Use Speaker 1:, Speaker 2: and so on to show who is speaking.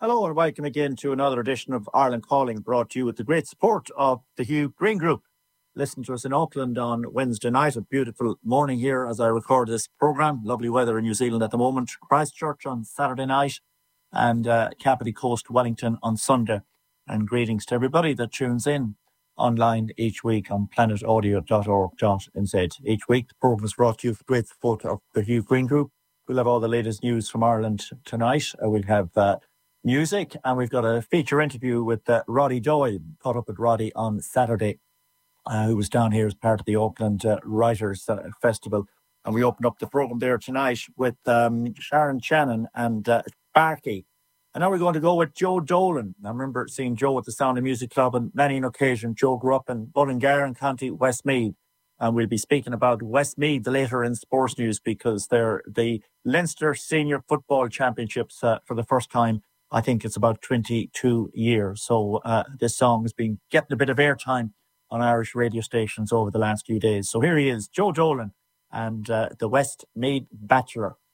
Speaker 1: Hello and welcome again to another edition of Ireland Calling, brought to you with the great support of the Hugh Green Group. Listen to us in Auckland on Wednesday night. A beautiful morning here as I record this programme. Lovely weather in New Zealand at the moment. Christchurch on Saturday night and Capity Coast, Wellington on Sunday. And greetings to everybody that tunes in online each week on planetaudio.org.nz. Each week the programme is brought to you with great support of the Hugh Green Group. We'll have all the latest news from Ireland tonight. We'll have music, and we've got a feature interview with Roddy Doyle. Caught up with Roddy on Saturday, who was down here as part of the Auckland Writers Festival, and we opened up the programme there tonight with Sharon Shannon and Sparky. And now we're going to go with Joe Dolan. I remember seeing Joe at the Sound of Music Club on many an occasion. Joe grew up in Mullingar, County Westmeath, and we'll be speaking about Westmeath later in sports news because they're the Leinster Senior Football Championships for the first time. I think it's about 22 years. So this song has been getting a bit of airtime on Irish radio stations over the last few days. So here he is, Joe Dolan and the Westmeath Bachelor.